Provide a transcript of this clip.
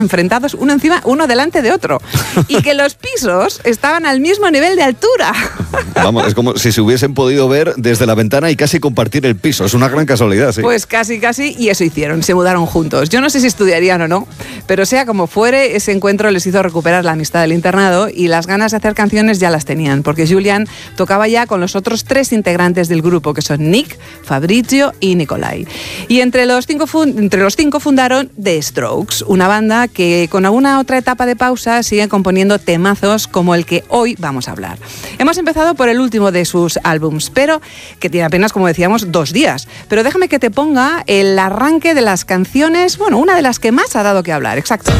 enfrentados uno delante de otro, y que los pisos estaban al mismo nivel de altura. Vamos, es como si se hubiesen podido ver desde la ventana y casi compartir el piso. Es una gran casualidad, sí. Pues casi, y eso hicieron, se mudaron juntos. Yo no sé si estudiarían o no, pero sea como fuere, ese encuentro les hizo recuperar la amistad del internado y las ganas de hacer canciones ya las tenían, porque Julian tocaba ya con los otros 3 integrantes del grupo, que son Nick, Fabrizio y Nikolai. Y entre los cinco fundaron The Strokes, una banda que con alguna otra etapa de pausa sigue componiendo temazos como el que hoy vamos a hablar. Hemos empezado por el último de sus álbums, pero que tiene apenas, como decíamos, 2 días. Pero déjame que te ponga el arranque de las canciones, bueno, una de las que más ha dado que hablar, exacto.